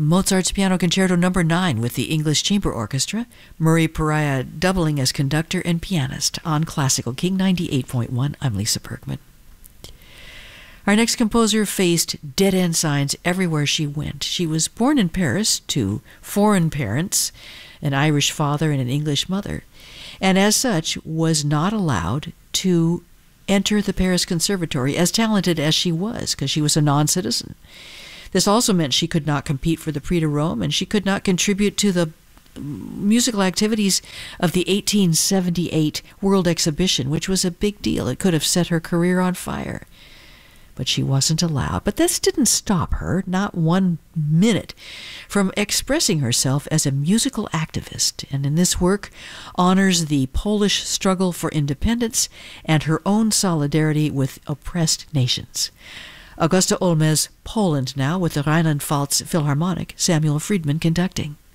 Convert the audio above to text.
Mozart's Piano Concerto No. 9 with the English Chamber Orchestra, Murray Pariah doubling as conductor and pianist on Classical King 98.1. I'm Lisa Bergman. Our next composer faced dead-end signs everywhere she went. She was born in Paris to foreign parents, an Irish father and an English mother, and as such was not allowed to enter the Paris Conservatory, as talented as she was, because she was a non-citizen. This also meant she could not compete for the Prix de Rome, and she could not contribute to the musical activities of the 1878 World Exhibition, which was a big deal. It could have set her career on fire. But she wasn't allowed. But this didn't stop her, not 1 minute, from expressing herself as a musical activist, and in this work honors the Polish struggle for independence and her own solidarity with oppressed nations. Augusta Olmes, Poland now, with the Rheinland-Pfalz Philharmonic, Samuel Friedman conducting.